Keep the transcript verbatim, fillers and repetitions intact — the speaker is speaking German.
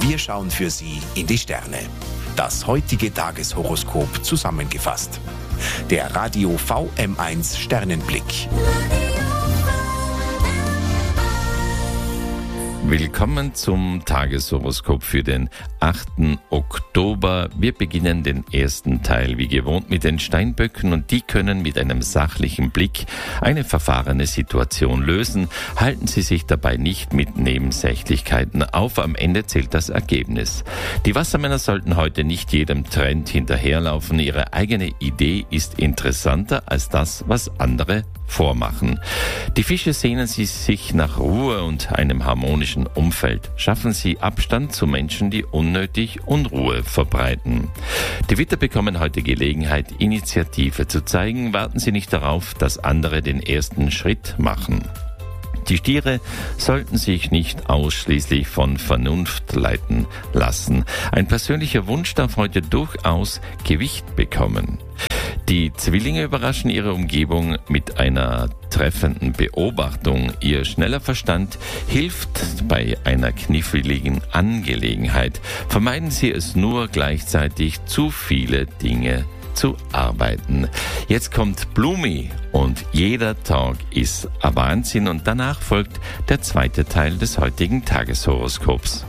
Wir schauen für Sie in die Sterne. Das heutige Tageshoroskop zusammengefasst. Der Radio V M eins Sternenblick. Willkommen zum Tageshoroskop für den achten Oktober. Wir beginnen den ersten Teil wie gewohnt mit den Steinböcken und die können mit einem sachlichen Blick eine verfahrene Situation lösen. Halten Sie sich dabei nicht mit Nebensächlichkeiten auf, am Ende zählt das Ergebnis. Die Wassermänner sollten heute nicht jedem Trend hinterherlaufen. Ihre eigene Idee ist interessanter als das, was andere vormachen. Die Fische sehnen sie sich nach Ruhe und einem harmonischen Umfeld. Schaffen Sie Abstand zu Menschen, die unnötig Unruhe verbreiten. Die Widder bekommen heute Gelegenheit, Initiative zu zeigen. Warten Sie nicht darauf, dass andere den ersten Schritt machen. Die Stiere sollten sich nicht ausschließlich von Vernunft leiten lassen. Ein persönlicher Wunsch darf heute durchaus Gewicht bekommen. Die Zwillinge überraschen ihre Umgebung mit einer treffenden Beobachtung. Ihr schneller Verstand hilft bei einer kniffligen Angelegenheit. Vermeiden Sie es nur, gleichzeitig zu viele Dinge zu arbeiten. Jetzt kommt Blumi und jeder Tag ist ein Wahnsinn und danach folgt der zweite Teil des heutigen Tageshoroskops.